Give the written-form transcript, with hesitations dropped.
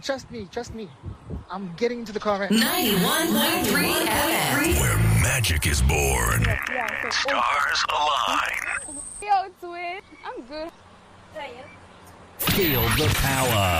trust me. I'm getting into the car right now. 91.3 FM. Where magic is born. Stars align. Yo, twin. I'm good. Feel the power.